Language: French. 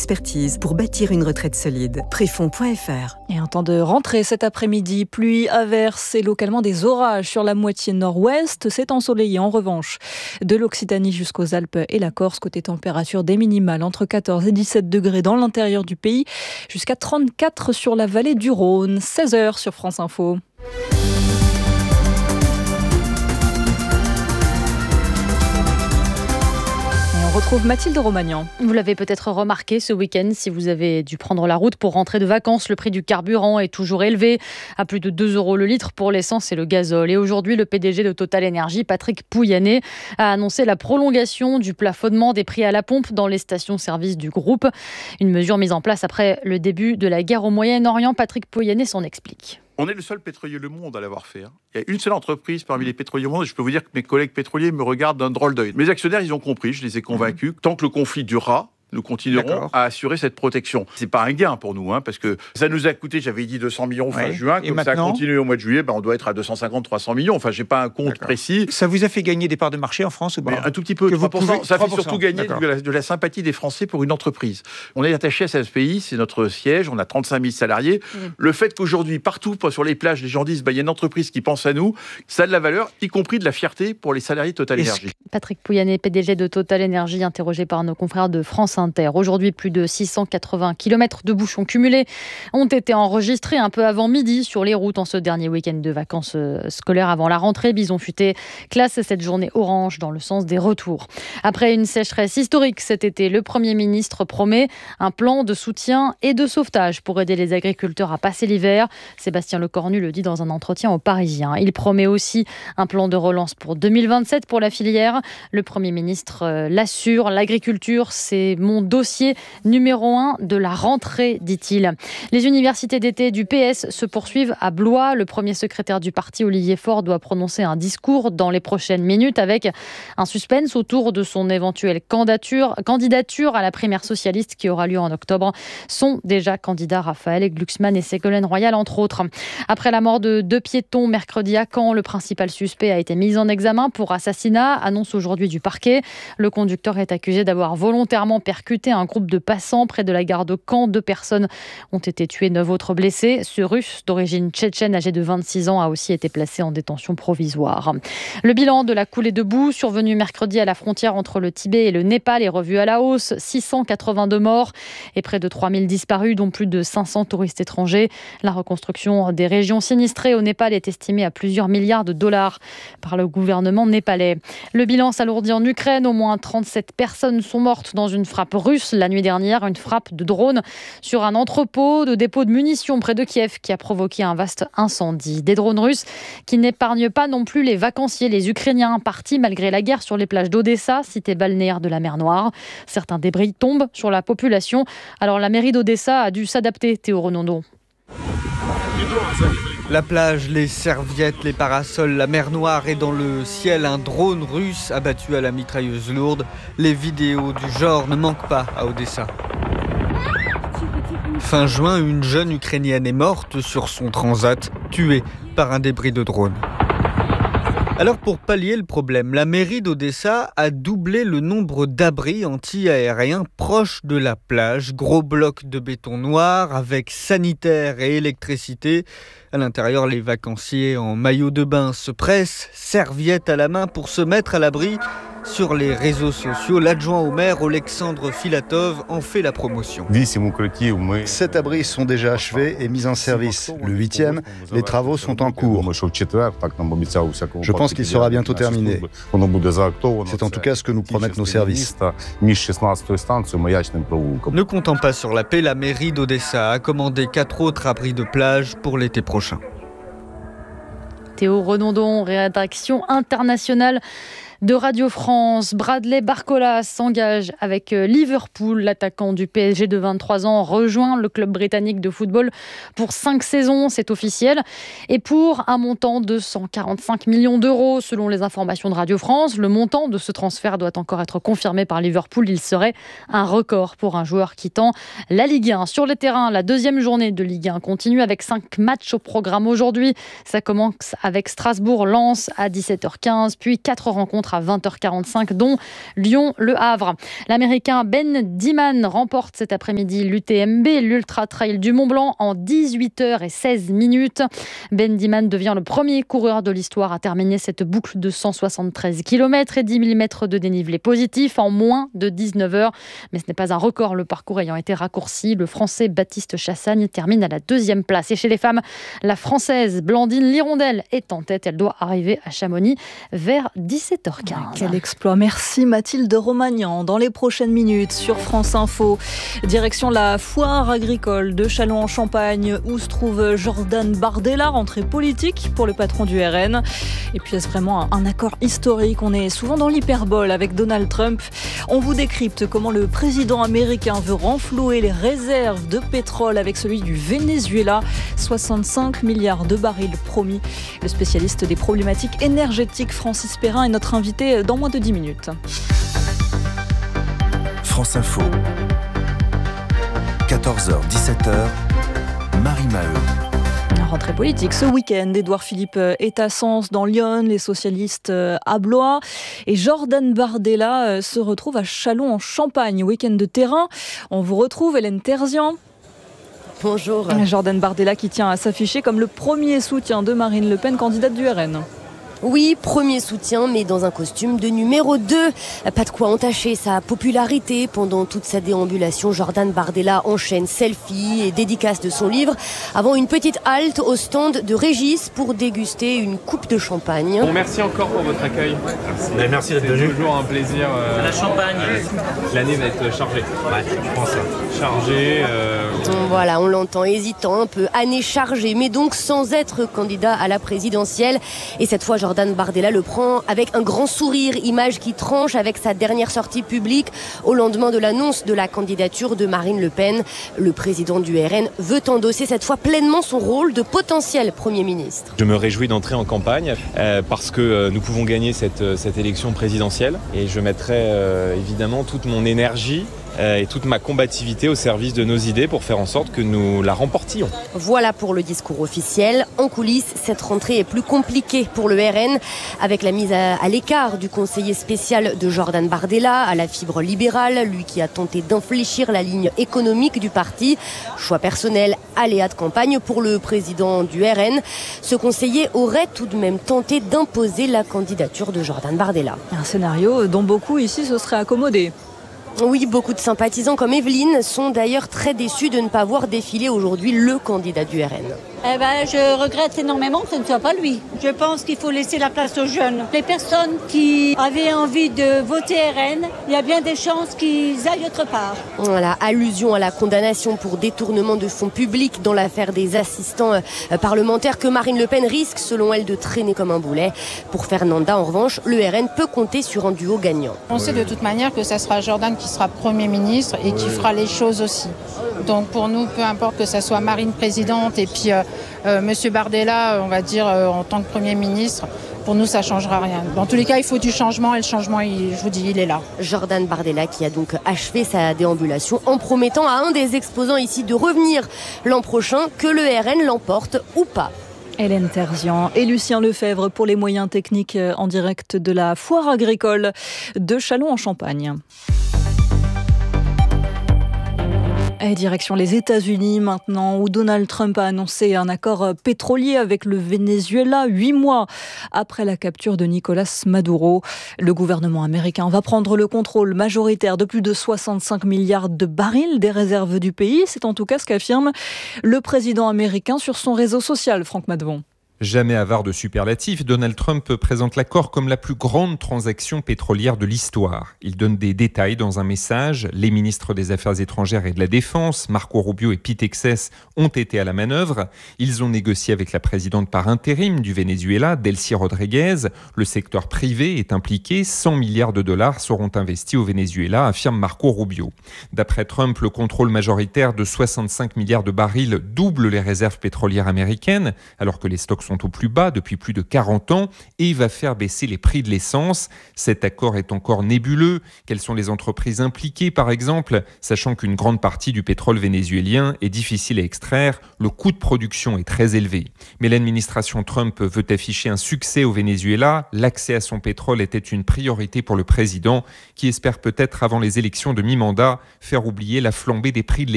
expertise pour bâtir une retraite solide. Préfonds.fr. Et un temps de rentrée cet après-midi, pluie, averses et localement des orages sur la moitié nord-ouest. C'est ensoleillé en revanche de l'Occitanie jusqu'aux Alpes et la Corse. Côté température, des minimales entre 14 et 17 degrés dans l'intérieur du pays, jusqu'à 34 sur la vallée du Rhône. 16h sur France Info. On retrouve Mathilde Romagnan. Vous l'avez peut-être remarqué ce week-end, si vous avez dû prendre la route pour rentrer de vacances, le prix du carburant est toujours élevé, à plus de 2 € le litre pour l'essence et le gazole. Et aujourd'hui, le PDG de Total Energy, Patrick Pouyanné, a annoncé la prolongation du plafonnement des prix à la pompe dans les stations-service du groupe. Une mesure mise en place après le début de la guerre au Moyen-Orient. Patrick Pouyanné s'en explique. On est le seul pétrolier au monde à l'avoir fait. Il y a une seule entreprise parmi les pétroliers au monde, et je peux vous dire que mes collègues pétroliers me regardent d'un drôle d'œil. Mes actionnaires, ils ont compris, je les ai convaincus. Tant que le conflit durera, nous continuerons à assurer cette protection. C'est pas un gain pour nous, parce que ça nous a coûté, j'avais dit 200 millions fin juin, comme ça a continué au mois de juillet, on doit être à 250-300 millions. Enfin, j'ai pas un compte précis. Ça vous a fait gagner des parts de marché en France ou pas ? Un tout petit peu, 3%. Ça fait surtout gagner de la sympathie des Français pour une entreprise. On est attaché à ce pays, c'est notre siège, on a 35 000 salariés. Le fait qu'aujourd'hui, partout sur les plages, les gens disent il y a une entreprise qui pense à nous, ça a de la valeur, y compris de la fierté pour les salariés de Total Energy. Patrick Pouyanné, PDG de Total Energy, interrogé par nos confrères de France Inter. Aujourd'hui, plus de 680 km de bouchons cumulés ont été enregistrés un peu avant midi sur les routes en ce dernier week-end de vacances scolaires avant la rentrée. Bison Futé classe cette journée orange dans le sens des retours. Après une sécheresse historique cet été, le Premier ministre promet un plan de soutien et de sauvetage pour aider les agriculteurs à passer l'hiver. Sébastien Lecornu le dit dans un entretien aux Parisiens. Il promet aussi un plan de relance pour 2027 pour la filière. Le Premier ministre l'assure, l'agriculture, c'est mon dossier numéro 1 de la rentrée, dit-il. Les universités d'été du PS se poursuivent à Blois. Le premier secrétaire du parti, Olivier Faure, doit prononcer un discours dans les prochaines minutes avec un suspense autour de son éventuelle candidature à la primaire socialiste qui aura lieu en octobre. Sont déjà candidats Raphaël Glucksmann et Ségolène Royal, entre autres. Après la mort de 2 piétons mercredi à Caen, le principal suspect a été mis en examen pour assassinat, annonce aujourd'hui du parquet. Le conducteur est accusé d'avoir volontairement percuté un groupe de passants près de la gare de Caen. 2 personnes ont été tuées, 9 autres blessées. Ce Russe d'origine tchétchène, âgé de 26 ans, a aussi été placé en détention provisoire. Le bilan de la coulée de boue survenue mercredi à la frontière entre le Tibet et le Népal est revu à la hausse. 682 morts et près de 3000 disparus, dont plus de 500 touristes étrangers. La reconstruction des régions sinistrées au Népal est estimée à plusieurs milliards de dollars par le gouvernement népalais. Le bilan s'alourdit en Ukraine. Au moins 37 personnes sont mortes dans une frappe russe la nuit dernière, une frappe de drone sur un entrepôt de dépôt de munitions près de Kiev qui a provoqué un vaste incendie. Des drones russes qui n'épargnent pas non plus les vacanciers, les Ukrainiens partis malgré la guerre sur les plages d'Odessa, cité balnéaire de la mer Noire. Certains débris tombent sur la population. Alors la mairie d'Odessa a dû s'adapter, Théo Renondon. La plage, les serviettes, les parasols, la mer Noire et dans le ciel, un drone russe abattu à la mitrailleuse lourde. Les vidéos du genre ne manquent pas à Odessa. Fin juin, une jeune Ukrainienne est morte sur son transat, tuée par un débris de drone. Alors pour pallier le problème, la mairie d'Odessa a doublé le nombre d'abris anti-aériens proches de la plage. Gros blocs de béton noir avec sanitaire et électricité. À l'intérieur, les vacanciers en maillot de bain se pressent, serviettes à la main pour se mettre à l'abri. Sur les réseaux sociaux, l'adjoint au maire, Oleksandr Filatov, en fait la promotion. 7 abris sont déjà achevés et mis en service. Le 8e, les travaux sont en cours. Je pense qu'il sera bientôt terminé. C'est en tout cas ce que nous promettent nos services. Ne comptant pas sur la paix, la mairie d'Odessa a commandé 4 autres abris de plage pour l'été prochain. Théo Renondon, rédaction internationale de Radio France. Bradley Barcola s'engage avec Liverpool. L'attaquant du PSG de 23 ans rejoint le club britannique de football pour 5 saisons, c'est officiel. Et pour un montant de 145 millions d'euros, selon les informations de Radio France. Le montant de ce transfert doit encore être confirmé par Liverpool. Il serait un record pour un joueur quittant la Ligue 1. Sur le terrain, la 2e journée de Ligue 1 continue avec 5 matchs au programme aujourd'hui. Ça commence avec Strasbourg-Lens à 17h15, puis 4 rencontres rencontres à 20h45, dont Lyon-Le Havre. L'Américain Ben Diman remporte cet après-midi l'UTMB, l'Ultra Trail du Mont-Blanc, en 18h16. Ben Diman devient le premier coureur de l'histoire à terminer cette boucle de 173 km et 10 000 mètres de dénivelé positif en moins de 19 heures. Mais ce n'est pas un record, le parcours ayant été raccourci. Le Français Baptiste Chassagne termine à la 2e place. Et chez les femmes, la Française Blandine Lirondelle est en tête. Elle doit arriver à Chamonix vers 17h15. Quel exploit. Merci Mathilde Romagnan. Dans les prochaines minutes sur France Info, direction la foire agricole de Châlons-en-Champagne où se trouve Jordan Bardella, rentrée politique pour le patron du RN. Et puis est-ce vraiment un accord historique? On est souvent dans l'hyperbole avec Donald Trump. On vous décrypte comment le président américain veut renflouer les réserves de pétrole avec celui du Venezuela. 65 milliards de barils promis. Le spécialiste des problématiques énergétiques Francis Perrin est notre invité dans moins de 10 minutes. France Info. 14h-17h. Marie Maheu. Rentrée politique ce week-end. Édouard Philippe est à Sens dans l'Yonne, les socialistes à Blois. Et Jordan Bardella se retrouve à Châlons-en-Champagne. Week-end de terrain. On vous retrouve, Hélène Terzian. Bonjour. Jordan Bardella qui tient à s'afficher comme le premier soutien de Marine Le Pen, candidate du RN. Oui, premier soutien, mais dans un costume de numéro 2. Pas de quoi entacher sa popularité. Pendant toute sa déambulation, Jordan Bardella enchaîne selfies et dédicaces de son livre avant une petite halte au stand de Régis pour déguster une coupe de champagne. Bon, merci encore pour votre accueil. Merci d'être venu. C'est toujours un plaisir. La champagne. L'année va être chargée. Ouais, je pense ça. Chargée. Voilà, on l'entend hésitant, un peu année chargée, mais donc sans être candidat à la présidentielle. Et cette fois, Jordan Bardella le prend avec un grand sourire, image qui tranche avec sa dernière sortie publique au lendemain de l'annonce de la candidature de Marine Le Pen. Le président du RN veut endosser cette fois pleinement son rôle de potentiel Premier ministre. Je me réjouis d'entrer en campagne parce que nous pouvons gagner cette élection présidentielle et je mettrai évidemment toute mon énergie et toute ma combativité au service de nos idées pour faire en sorte que nous la remportions. Voilà pour le discours officiel. En coulisses, cette rentrée est plus compliquée pour le RN, avec la mise à l'écart du conseiller spécial de Jordan Bardella à la fibre libérale, lui qui a tenté d'infléchir la ligne économique du parti. Choix personnel, aléa de campagne pour le président du RN. Ce conseiller aurait tout de même tenté d'imposer la candidature de Jordan Bardella. Un scénario dont beaucoup ici se seraient accommodés. Oui, beaucoup de sympathisants comme Evelyne sont d'ailleurs très déçus de ne pas voir défiler aujourd'hui le candidat du RN. Je regrette énormément que ce ne soit pas lui. Je pense qu'il faut laisser la place aux jeunes. Les personnes qui avaient envie de voter RN, il y a bien des chances qu'ils aillent autre part. Voilà, allusion à la condamnation pour détournement de fonds publics dans l'affaire des assistants parlementaires que Marine Le Pen risque, selon elle, de traîner comme un boulet. Pour Fernanda, en revanche, le RN peut compter sur un duo gagnant. On sait de toute manière que ça sera Jordan qui sera Premier ministre et qui fera les choses aussi. Donc pour nous, peu importe que ça soit Marine présidente et puis Monsieur Bardella, on va dire, en tant que Premier ministre, pour nous, ça ne changera rien. Dans tous les cas, il faut du changement et le changement, je vous dis, il est là. Jordan Bardella qui a donc achevé sa déambulation en promettant à un des exposants ici de revenir l'an prochain, que le RN l'emporte ou pas. Hélène Terzian et Lucien Lefebvre pour les moyens techniques en direct de la foire agricole de Châlons-en-Champagne. Et direction les États-Unis maintenant, où Donald Trump a annoncé un accord pétrolier avec le Venezuela 8 mois après la capture de Nicolás Maduro. Le gouvernement américain va prendre le contrôle majoritaire de plus de 65 milliards de barils des réserves du pays. C'est en tout cas ce qu'affirme le président américain sur son réseau social, Franck Madvon. Jamais avare de superlatifs, Donald Trump présente l'accord comme la plus grande transaction pétrolière de l'histoire. Il donne des détails dans un message. Les ministres des Affaires étrangères et de la Défense, Marco Rubio et Pete Hegseth, ont été à la manœuvre. Ils ont négocié avec la présidente par intérim du Venezuela, Delcy Rodriguez. Le secteur privé est impliqué. 100 milliards de dollars seront investis au Venezuela, affirme Marco Rubio. D'après Trump, le contrôle majoritaire de 65 milliards de barils double les réserves pétrolières américaines, alors que les stocks sont au plus bas depuis plus de 40 ans et va faire baisser les prix de l'essence. Cet accord est encore nébuleux. Quelles sont les entreprises impliquées, par exemple, sachant qu'une grande partie du pétrole vénézuélien est difficile à extraire, le coût de production est très élevé. Mais l'administration Trump veut afficher un succès au Venezuela. L'accès à son pétrole était une priorité pour le président, qui espère peut-être avant les élections de mi-mandat faire oublier la flambée des prix de